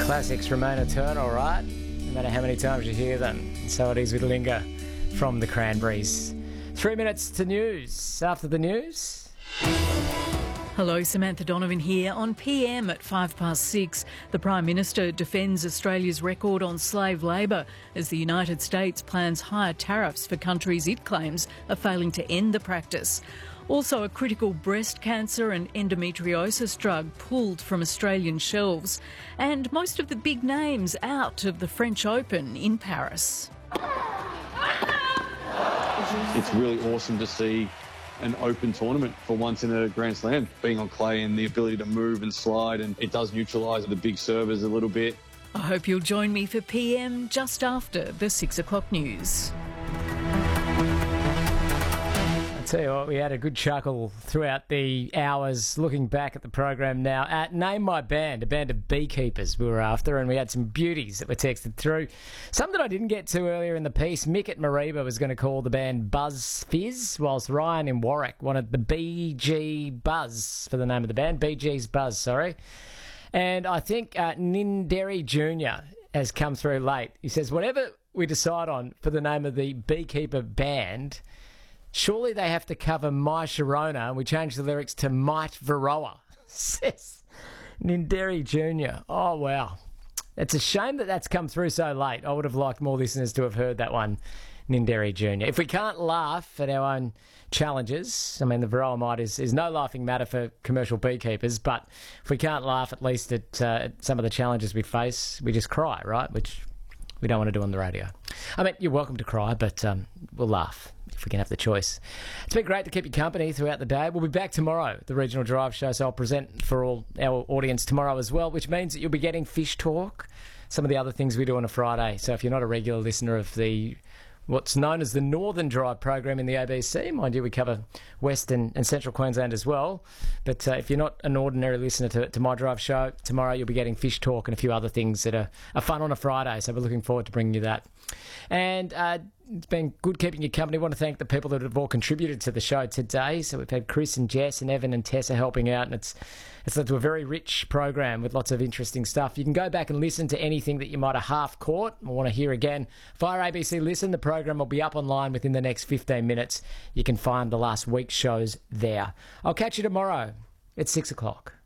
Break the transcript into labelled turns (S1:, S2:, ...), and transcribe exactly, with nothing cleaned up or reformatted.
S1: Classics remain eternal, right? No matter how many times you hear them. So it is with Linger from the Cranberries. Three minutes to news. After the news...
S2: Hello, Samantha Donovan here. On P M at five past six, the Prime Minister defends Australia's record on slave labour as the United States plans higher tariffs for countries it claims are failing to end the practice. Also, a critical breast cancer and endometriosis drug pulled from Australian shelves. And most of the big names out of the French Open in Paris.
S3: It's really awesome to see an open tournament for once in a Grand Slam, being on clay and the ability to move and slide, and it does neutralise the big servers a little bit.
S2: I hope you'll join me for P M just after the six o'clock news.
S1: I tell you what, we had a good chuckle throughout the hours looking back at the program now. At Name My Band, a band of beekeepers we were after, and we had some beauties that were texted through. Some that I didn't get to earlier in the piece. Mick at Mariba was going to call the band Buzz Fizz, whilst Ryan in Warwick wanted the B G Buzz for the name of the band. B G's Buzz, sorry. And I think uh, Ninderi Junior has come through late. He says, whatever we decide on for the name of the beekeeper band... surely they have to cover My Sharona, and we change the lyrics to Might Varroa, says Ninderi Junior Oh, wow. It's a shame that that's come through so late. I would have liked more listeners to have heard that one, Ninderi Junior If we can't laugh at our own challenges, I mean, the Varroa mite is, is no laughing matter for commercial beekeepers, but if we can't laugh at least at, uh, at some of the challenges we face, we just cry, right? Which we don't want to do on the radio. I mean, you're welcome to cry, but um, we'll laugh if we can have the choice. It's been great to keep you company throughout the day. We'll be back tomorrow, the Regional Drive Show, so I'll present for all our audience tomorrow as well, which means that you'll be getting Fish Talk, some of the other things we do on a Friday. So if you're not a regular listener of the what's known as the Northern Drive program in the A B C, mind you, we cover Western and Central Queensland as well. But uh, if you're not an ordinary listener to, to My Drive Show, tomorrow you'll be getting Fish Talk and a few other things that are, are fun on a Friday. So we're looking forward to bringing you that. And uh, it's been good keeping you company. I want to thank the people that have all contributed to the show today. So we've had Chris and Jess and Evan and Tessa helping out, and it's it's led to a very rich program with lots of interesting stuff. You can go back and listen to anything that you might have half caught or want to hear again via A B C Listen. The program will be up online within the next fifteen minutes. You can find the last week's shows there. I'll catch you tomorrow at six o'clock.